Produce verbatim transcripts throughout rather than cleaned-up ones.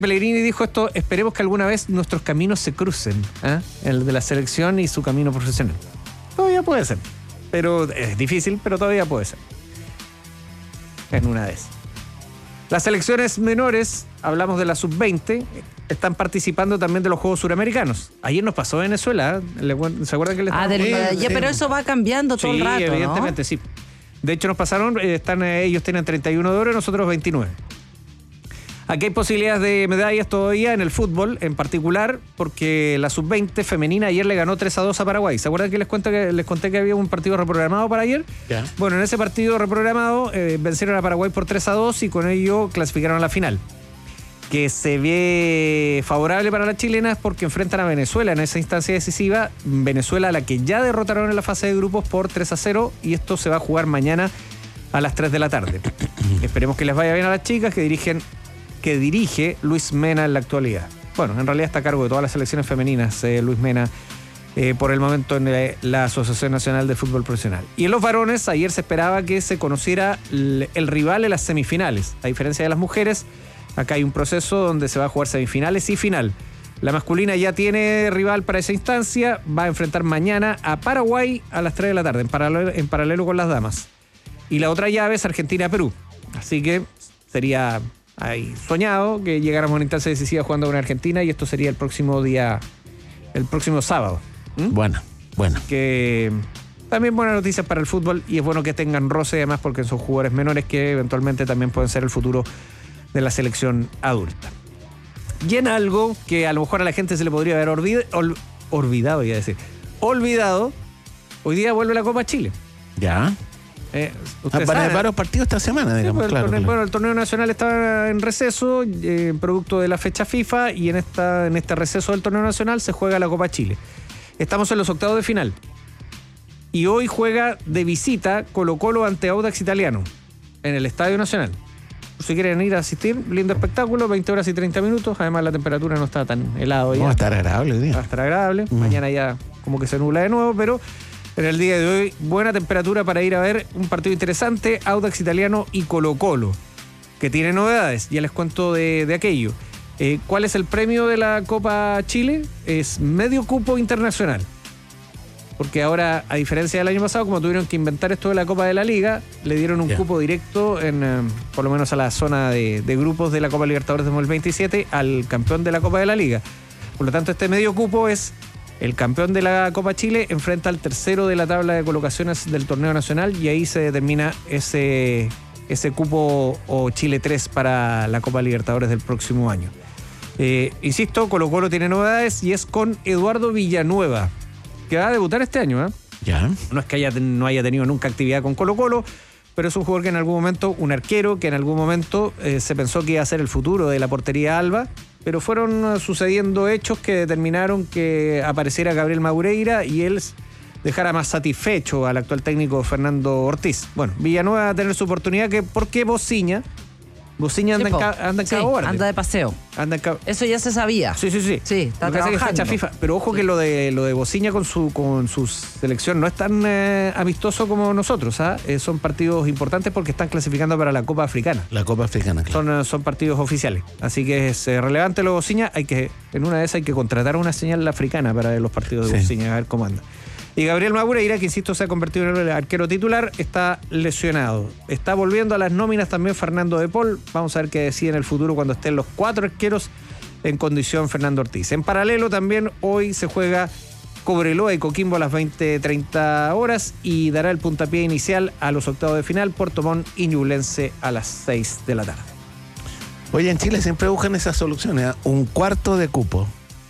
Pellegrini dijo esto: esperemos que alguna vez nuestros caminos se crucen, ¿eh? El de la selección y su camino profesional. Todavía puede ser, pero es difícil, pero todavía puede ser. En una vez. Las selecciones menores, hablamos de la sub veinte, están participando también de los Juegos Suramericanos. Ayer nos pasó Venezuela, ¿eh? ¿Se acuerdan que les Ah, del, eh, ya, pero eso va cambiando todo sí, el rato, evidentemente, ¿no? sí. De hecho, nos pasaron, eh, están, eh, ellos tienen treinta y uno de oro y nosotros veintinueve. Aquí hay posibilidades de medallas todavía en el fútbol, en particular, porque la sub veinte femenina ayer le ganó tres a dos a Paraguay. ¿Se acuerdan que les, cuento que les conté que había un partido reprogramado para ayer? Ya. Bueno, en ese partido reprogramado eh, vencieron a Paraguay por tres a dos y con ello clasificaron a la final. Que se ve favorable para las chilenas porque enfrentan a Venezuela en esa instancia decisiva. Venezuela, a la que ya derrotaron en la fase de grupos por tres a cero, y esto se va a jugar mañana a las tres de la tarde. Esperemos que les vaya bien a las chicas que dirigen que dirige Luis Mena en la actualidad. Bueno, en realidad está a cargo de todas las selecciones femeninas, eh, Luis Mena, eh, por el momento en eh, la Asociación Nacional de Fútbol Profesional. Y en los varones, ayer se esperaba que se conociera el, el rival en las semifinales. A diferencia de las mujeres, acá hay un proceso donde se va a jugar semifinales y final. La masculina ya tiene rival para esa instancia, va a enfrentar mañana a Paraguay a las tres de la tarde, en paralelo, en paralelo con las damas. Y la otra llave es Argentina-Perú. Así que sería... Hay soñado que llegáramos a una instancia decisiva jugando con Argentina, y esto sería el próximo día, el próximo sábado. ¿Mm? Bueno, bueno. Que también buenas noticias para el fútbol, y es bueno que tengan roce además porque son jugadores menores que eventualmente también pueden ser el futuro de la selección adulta. Y en algo que a lo mejor a la gente se le podría haber olvid, ol, olvidado, iba a decir, olvidado, hoy día vuelve la Copa Chile. Ya. Eh, Ah, para varios partidos esta semana, digamos. Sí, claro, el torneo, claro. Bueno, el torneo nacional está en receso, eh, producto de la fecha FIFA, y en, esta, en este receso del torneo nacional se juega la Copa Chile. Estamos en los octavos de final. Y hoy juega de visita Colo-Colo ante Audax Italiano en el Estadio Nacional. Si quieren ir a asistir, lindo espectáculo, veinte horas y treinta minutos. Además, la temperatura no está tan helado ya. Va a estar agradable el día. Va a estar agradable. Mm. Mañana ya como que se nubla de nuevo, pero en el día de hoy, buena temperatura para ir a ver un partido interesante, Audax Italiano y Colo-Colo, que tiene novedades. Ya les cuento de, de aquello. Eh, ¿Cuál es el premio de la Copa Chile? Es medio cupo internacional. Porque ahora, a diferencia del año pasado, como tuvieron que inventar esto de la Copa de la Liga, le dieron un yeah. cupo directo, en, eh, por lo menos a la zona de, de grupos de la Copa Libertadores dos mil veintisiete, al campeón de la Copa de la Liga. Por lo tanto, este medio cupo es el campeón de la Copa Chile enfrenta al tercero de la tabla de colocaciones del torneo nacional, y ahí se determina ese, ese cupo o Chile tres para la Copa Libertadores del próximo año. Eh, insisto, Colo-Colo tiene novedades y es con Eduardo Villanueva, que va a debutar este año. ¿eh? Ya. No es que haya, no haya tenido nunca actividad con Colo-Colo, pero es un jugador que en algún momento, un arquero que en algún momento eh, se pensó que iba a ser el futuro de la portería Alba, pero fueron sucediendo hechos que determinaron que apareciera Gabriel Madureira y él dejara más satisfecho al actual técnico Fernando Ortiz. Bueno, Villanueva va a tener su oportunidad, que porque Bociña, Bociña anda, Sí, en, ca, anda en sí, Cabo Verde. anda de paseo. Anda en Cabo... Eso ya se sabía. Sí, sí, sí. Sí, está lo que pasa es que es fecha trabajando. FIFA. Pero ojo que lo de lo de Bociña con su con su selección no es tan eh, amistoso como nosotros. ¿ah? Eh, son partidos importantes porque están clasificando para la Copa Africana. La Copa Africana, claro. Son, son partidos oficiales. Así que es eh, relevante lo de Bociña. Hay que, en una de esas hay que contratar una señal africana para ver los partidos de Sí. Bociña, a ver cómo anda. Y Gabriel Madureira, que insisto se ha convertido en el arquero titular, está lesionado. Está volviendo a las nóminas también Fernando de Paul. Vamos a ver qué decide en el futuro cuando estén los cuatro arqueros en condición Fernando Ortiz. En paralelo también hoy se juega Cobreloa y Coquimbo a las veinte treinta horas y dará el puntapié inicial a los octavos de final Puerto Montt y Ñublense a las seis de la tarde. Oye, en Chile siempre buscan esas soluciones. ¿eh? Un cuarto de cupo.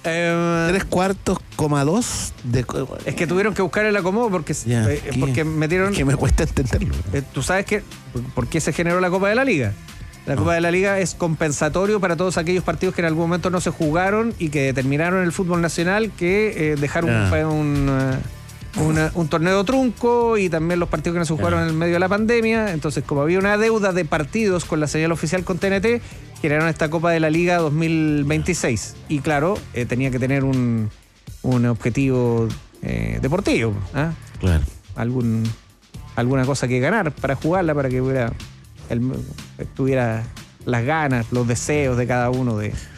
Eh, Tres cuartos, coma dos de... es que tuvieron que buscar el acomodo porque, Ya, eh, ¿qué? porque metieron... Es que me cuesta entenderlo. Eh, ¿Tú sabes qué? ¿Por qué se generó la Copa de la Liga? La No. Copa de la Liga es compensatorio para todos aquellos partidos que en algún momento no se jugaron y que determinaron el fútbol nacional que eh, dejaron Ah. un, un, uh, una- un torneo trunco, y también los partidos que no se jugaron Ah. en el medio de la pandemia. Entonces, como había una deuda de partidos con la señal oficial con T N T, generaron esta Copa de la Liga dos mil veintiséis. Y claro, eh, tenía que tener un, un objetivo eh, deportivo. ¿ah? Claro. Algún, alguna cosa que ganar para jugarla, para que hubiera el, tuviera las ganas, los deseos de cada uno de,